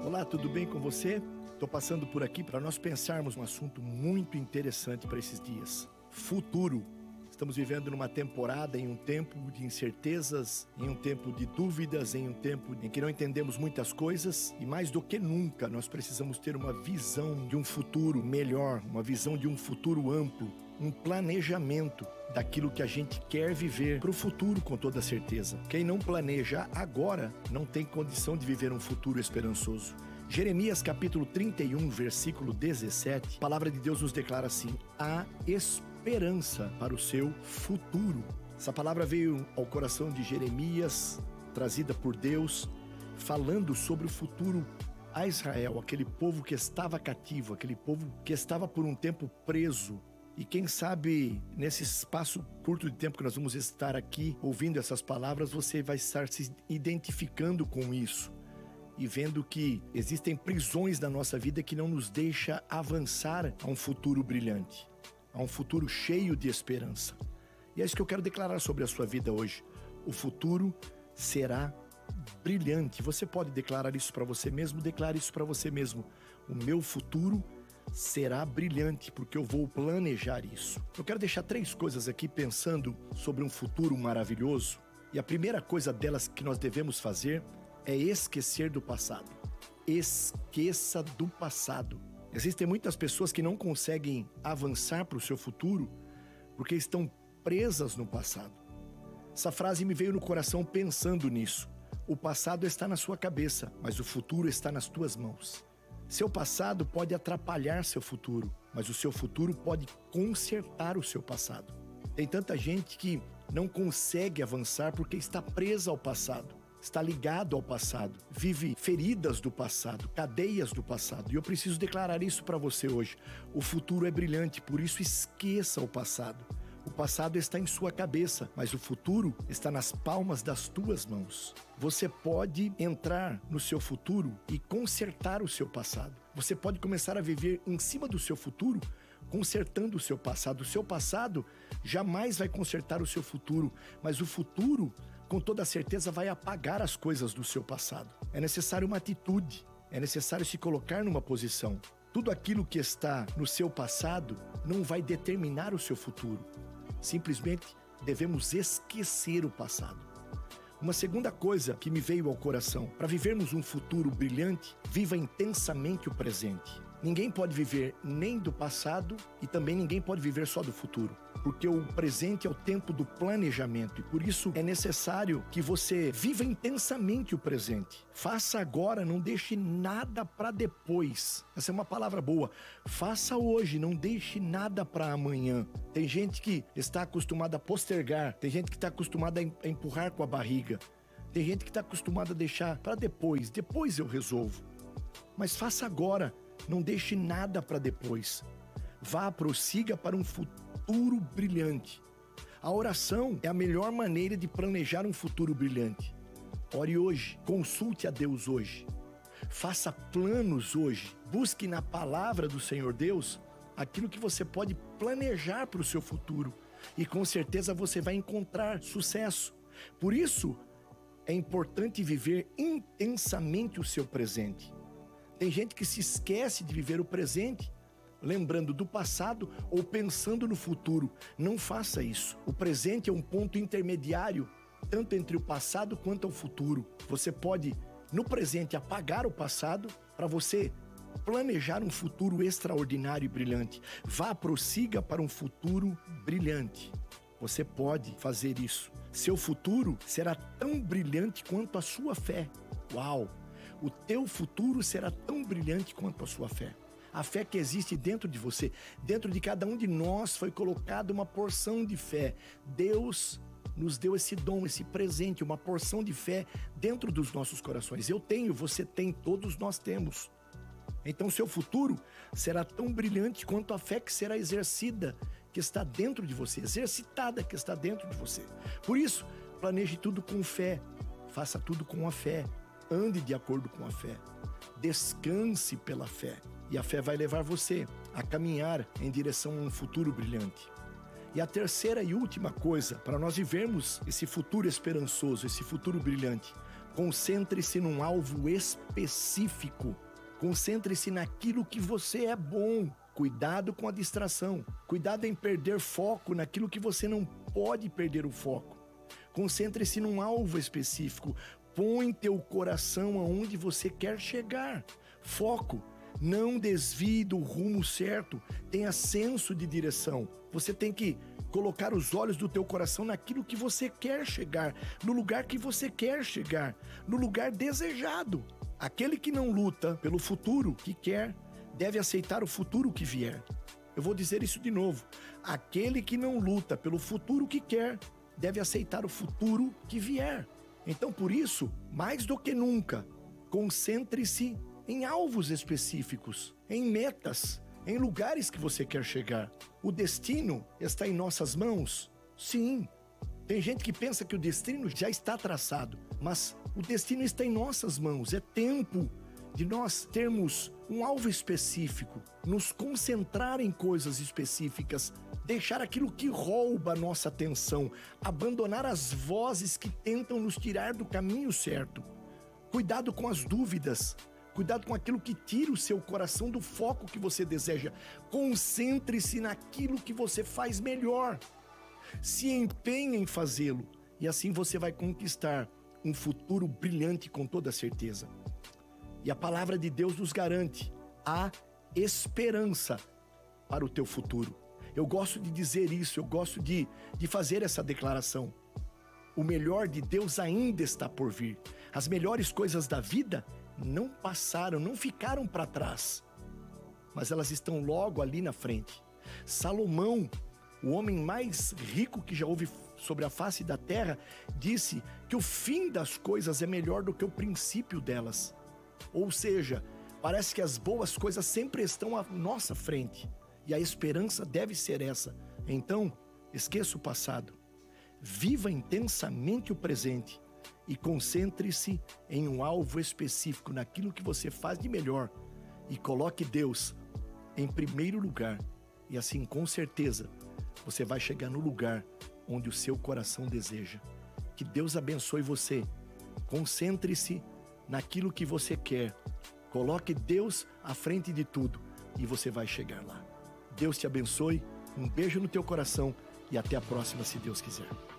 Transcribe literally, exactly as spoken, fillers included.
Olá, tudo bem com você? Estou passando por aqui para nós pensarmos um assunto muito interessante para esses dias. Futuro. Estamos vivendo numa temporada, em um tempo de incertezas, em um tempo de dúvidas, em um tempo em que não entendemos muitas coisas e mais do que nunca nós precisamos ter uma visão de um futuro melhor, uma visão de um futuro amplo, um planejamento daquilo que a gente quer viver para o futuro com toda certeza. Quem não planeja agora não tem condição de viver um futuro esperançoso. Jeremias capítulo trinta e um, versículo dezessete, a palavra de Deus nos declara assim: há esperança para o seu futuro. Essa palavra veio ao coração de Jeremias, trazida por Deus, falando sobre o futuro a Israel, aquele povo que estava cativo, aquele povo que estava por um tempo preso. E quem sabe, nesse espaço curto de tempo que nós vamos estar aqui, ouvindo essas palavras, você vai estar se identificando com isso e vendo que existem prisões na nossa vida que não nos deixa avançar a um futuro brilhante, a um futuro cheio de esperança. E é isso que eu quero declarar sobre a sua vida hoje. O futuro será brilhante. Você pode declarar isso para você mesmo? Declare isso para você mesmo. O meu futuro será brilhante, porque eu vou planejar isso. Eu quero deixar três coisas aqui pensando sobre um futuro maravilhoso. E a primeira coisa delas que nós devemos fazer é esquecer do passado. Esqueça do passado. Existem muitas pessoas que não conseguem avançar para o seu futuro porque estão presas no passado. Essa frase me veio no coração pensando nisso. O passado está na sua cabeça, mas o futuro está nas tuas mãos. Seu passado pode atrapalhar seu futuro, mas o seu futuro pode consertar o seu passado. Tem tanta gente que não consegue avançar porque está presa ao passado. Está ligado ao passado, vive feridas do passado, cadeias do passado. E eu preciso declarar isso para você hoje. O futuro é brilhante, por isso esqueça o passado. O passado está em sua cabeça, mas o futuro está nas palmas das tuas mãos. Você pode entrar no seu futuro e consertar o seu passado. Você pode começar a viver em cima do seu futuro, consertando o seu passado. O seu passado jamais vai consertar o seu futuro, mas o futuro, com toda certeza, vai apagar as coisas do seu passado. É necessário uma atitude, é necessário se colocar numa posição. Tudo aquilo que está no seu passado não vai determinar o seu futuro. Simplesmente devemos esquecer o passado. Uma segunda coisa que me veio ao coração: para vivermos um futuro brilhante, viva intensamente o presente. Ninguém pode viver nem do passado e também ninguém pode viver só do futuro, porque o presente é o tempo do planejamento e por isso é necessário que você viva intensamente o presente. Faça agora, não deixe nada para depois. Essa é uma palavra boa. Faça hoje, não deixe nada para amanhã. Tem gente que está acostumada a postergar, tem gente que está acostumada a empurrar com a barriga, tem gente que está acostumada a deixar para depois. Depois eu resolvo. Mas faça agora. Não deixe nada para depois. Vá, prossiga para um futuro brilhante. A oração é a melhor maneira de planejar um futuro brilhante. Ore hoje, consulte a Deus hoje. Faça planos hoje. Busque na palavra do Senhor Deus aquilo que você pode planejar para o seu futuro. E com certeza você vai encontrar sucesso. Por isso, é importante viver intensamente o seu presente. Tem gente que se esquece de viver o presente, lembrando do passado ou pensando no futuro. Não faça isso. O presente é um ponto intermediário, tanto entre o passado quanto o futuro. Você pode, no presente, apagar o passado para você planejar um futuro extraordinário e brilhante. Vá, prossiga para um futuro brilhante. Você pode fazer isso. Seu futuro será tão brilhante quanto a sua fé. Uau! O teu futuro será tão brilhante quanto a sua fé. A fé que existe dentro de você, dentro de cada um de nós foi colocada uma porção de fé. Deus nos deu esse dom, esse presente, uma porção de fé dentro dos nossos corações. Eu tenho, você tem, todos nós temos. Então seu futuro será tão brilhante quanto a fé que será exercida, que está dentro de você, exercitada que está dentro de você. Por isso, planeje tudo com fé, faça tudo com a fé. Ande de acordo com a fé. Descanse pela fé. E a fé vai levar você a caminhar em direção a um futuro brilhante. E a terceira e última coisa, para nós vivermos esse futuro esperançoso, esse futuro brilhante, Concentre-se num alvo específico. Concentre-se naquilo que você é bom. Cuidado com a distração. Cuidado em perder foco naquilo que você não pode perder o foco. Concentre-se num alvo específico. Põe teu coração aonde você quer chegar. Foco. Não desvie do rumo certo. Tenha senso de direção. Você tem que colocar os olhos do teu coração naquilo que você quer chegar, no lugar que você quer chegar, no lugar desejado. Aquele que não luta pelo futuro que quer, deve aceitar o futuro que vier. Eu vou dizer isso de novo. Aquele que não luta pelo futuro que quer, deve aceitar o futuro que vier. Então, por isso, mais do que nunca, concentre-se em alvos específicos, em metas, em lugares que você quer chegar. O destino está em nossas mãos? Sim. Tem gente que pensa que o destino já está traçado, mas o destino está em nossas mãos. É tempo de nós termos um alvo específico, nos concentrar em coisas específicas, deixar aquilo que rouba a nossa atenção, abandonar as vozes que tentam nos tirar do caminho certo. Cuidado com as dúvidas. Cuidado com aquilo que tira o seu coração do foco que você deseja. Concentre-se naquilo que você faz melhor. Se empenhe em fazê-lo e assim você vai conquistar um futuro brilhante com toda certeza. E a palavra de Deus nos garante a esperança para o teu futuro. Eu gosto de dizer isso, eu gosto de, de fazer essa declaração. O melhor de Deus ainda está por vir. As melhores coisas da vida não passaram, não ficaram para trás, mas elas estão logo ali na frente. Salomão, o homem mais rico que já houve sobre a face da terra, disse que o fim das coisas é melhor do que o princípio delas. Ou seja, parece que as boas coisas sempre estão à nossa frente, e a esperança deve ser essa. Então, esqueça o passado, viva intensamente o presente, e concentre-se em um alvo específico, naquilo que você faz de melhor. E coloque Deus em primeiro lugar. E assim, com certeza, você vai chegar no lugar onde o seu coração deseja. Que Deus abençoe você. Concentre-se naquilo que você quer. Coloque Deus à frente de tudo e você vai chegar lá. Deus te abençoe. Um beijo no teu coração e até a próxima, se Deus quiser.